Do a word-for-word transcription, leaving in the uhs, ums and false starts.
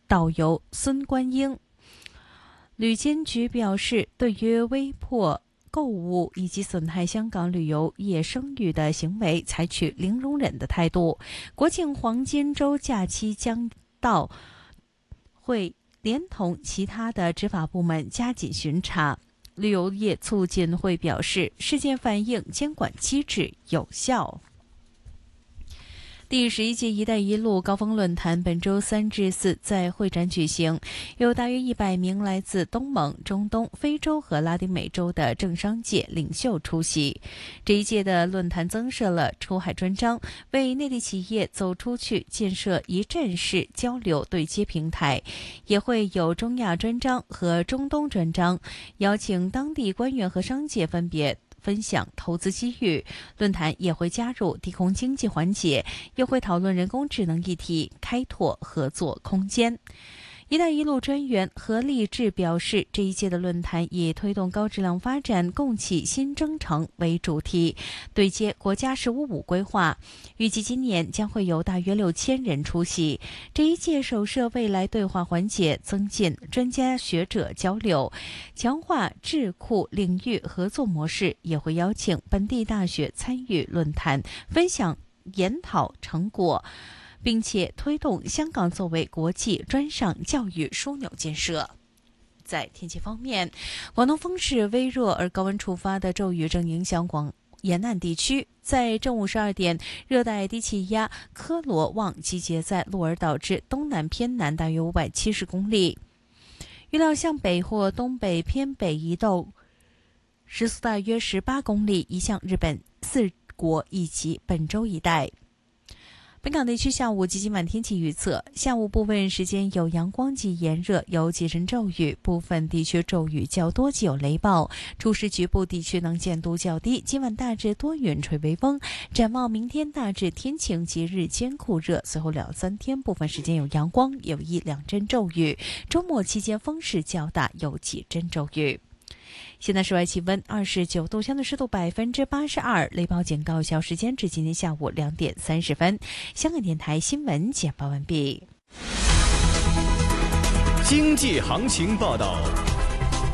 导游孙观英。旅监局表示，对于威迫购物以及损害香港旅游业声誉的行为，采取零容忍的态度。国庆黄金周假期将到，会连同其他的执法部门加紧巡查。旅游业促进会表示，事件反映监管机制有效。第十一届“一带一路”高峰论坛本周三至四在会展举行，有大约一百名来自东盟、中东、非洲和拉丁美洲的政商界领袖出席。这一届的论坛增设了出海专章，为内地企业走出去建设一站式交流对接平台，也会有中亚专章和中东专章，邀请当地官员和商界分别分享投资机遇。论坛也会加入低空经济环节，又会讨论人工智能议题，开拓合作空间。一带一路专员何立志表示，这一届的论坛以推动高质量发展共启新征程为主题，对接国家“十五五”规划，预计今年将会有大约六千人出席。这一届首设未来对话环节，增进专家学者交流，强化智库领域合作模式，也会邀请本地大学参与论坛，分享研讨成果，并且推动香港作为国际专上教育枢纽建设。在天气方面，广东风势微弱，而高温触发的骤雨正影响广沿岸地区。在正午十二点，热带低气压科罗旺集结在鹿儿岛至东南偏南大约五百七十公里，预料向北或东北偏北移动，时速大约十八公里，移向日本四国以及本州一带。本港地区下午及今晚天气预测：下午部分时间有阳光及炎热，有几阵骤雨，部分地区骤雨较多，及有雷暴。初时局部地区能见度较低。今晚大致多云，吹微风。展望明天大致天晴及日间酷热，随后两三天部分时间有阳光，有一两阵骤雨。周末期间风势较大，有几阵骤雨。现在室外气温二十九度，相对湿度百分之八十二，雷暴警告有效时间至今天下午两点三十分。香港电台新闻简报完毕。 经济行情报道。